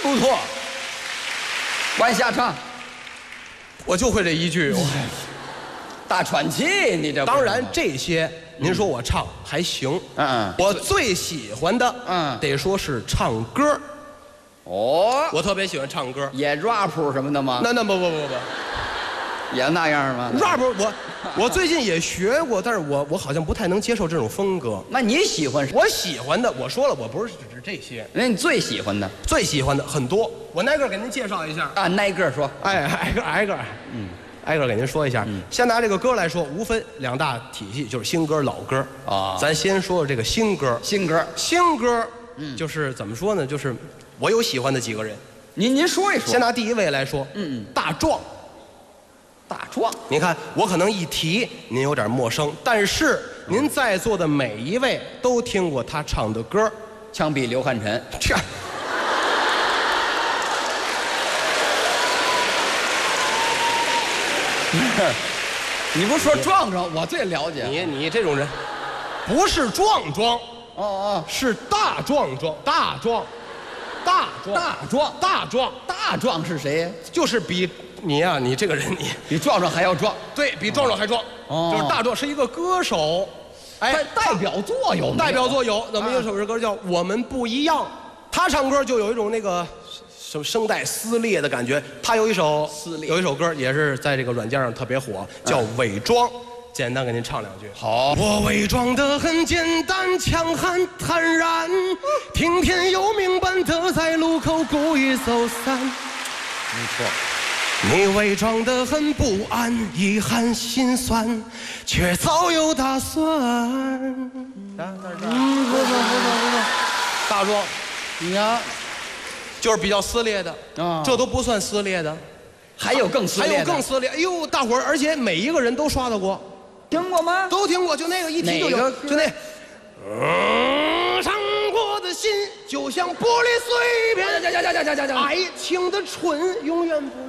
不错。往下唱， 我就会这一句。 大喘气，你这当然这些您说我唱还行，我最喜欢的，得说是唱歌。 哦， 我特别喜欢唱歌， 也 rap 什么的吗？ 那不， 也那样吗 rap 我最近也学过，但是我好像不太能接受这种风格。 那你喜欢？ 我喜欢的，我说了，我不是指这些。 那你最喜欢的？ 最喜欢的很多，我挨个给您介绍一下。 啊，挨个说。 哎，挨个，挨个给您说一下。先拿这个歌来说，无分两大体系，就是新歌、老歌啊。咱先说这个新歌。新歌，就是怎么说呢？就是我有喜欢的几个人。 您说一说。 先拿第一位来说，大壮。您看，我可能一提您有点陌生，但是您在座的每一位都听过他唱的歌。 枪毙刘汉臣。你不说壮壮，我最了解。 你这种人，不是壮壮，是大壮。 大壮是谁呀？ 就是比你呀，你这个人你比壮壮还要壮。 对比壮壮还壮，就是大壮是一个歌手。哎， 代表作有怎么有首歌叫《我们不一样》？他唱歌就有一种那个什么声带撕裂的感觉。他有一首歌也是在这个软件上特别火，叫《伪装》。简单给您唱两句。 好， 我伪装得很简单，强悍坦然，听天由命般的在路口故意走散。 没错。 你伪装得很不安，遗憾心酸，却早有打算。大壮， 你呀， 就是比较撕裂的这都不算撕裂的， 还有更撕裂的。 哎呦，大伙儿，而且每一个人都刷到过， 听过吗？ 都听过，就那个一提就有，就那。伤过的心就像玻璃碎片，爱情的唇永远不。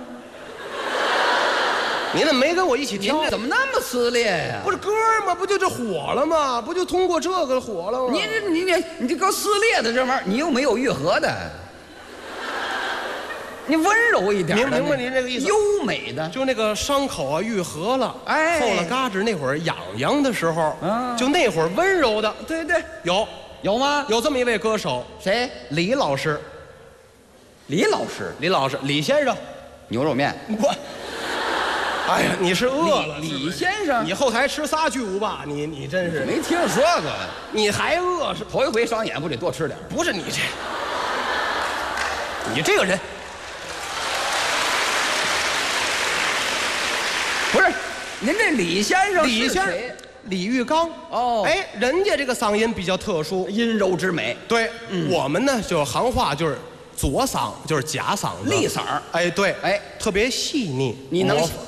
你怎么没跟我一起听？ 怎么那么撕裂呀？ 不是歌吗？不就这火了吗？不就通过这个火了吗？ 你这个撕裂的这玩意儿，你又没有愈合的，你温柔一点。 明白您这个意思？ 优美的， 就那个伤口啊愈合了，后了嘎吱那会儿痒的时候，就那会儿温柔的。 对，有吗？ 有这么一位歌手， 谁？ 李老师。 李老师， 李先生， 牛肉面。 哎呀，你是饿了？ 李先生， 你后台吃仨巨无霸，你真是没听说过， 你还饿是？ 头一回上演不得多吃点？ 不是你这个人， 不是您这李先生？ 李玉刚。哎，人家这个嗓音比较特殊， 阴柔之美。 对，我们呢就是行话就是左嗓，就是假嗓子， 立嗓。 哎，对，特别细腻。 你能